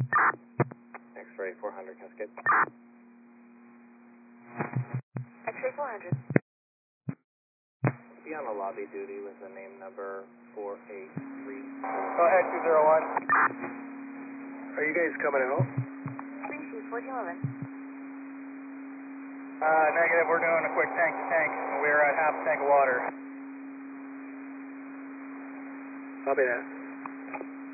X-ray 400, Cascade. X-ray 400. Be on a lobby duty with the name number 483. Go ahead, 201. Are you guys coming out? 3C 1411. Negative, we're doing a quick tank to tank. We're at half a tank of water. Copy that.